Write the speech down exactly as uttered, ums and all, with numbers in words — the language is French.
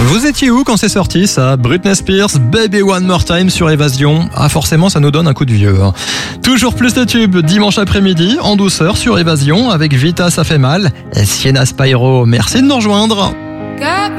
Vous étiez où quand c'est sorti ça? Britney Spears, Baby One More Time sur Évasion. Ah forcément ça nous donne un coup de vieux. Toujours plus de tubes dimanche après-midi en douceur sur Évasion avec Vita ça fait mal. Sienna Spyro, merci de nous rejoindre.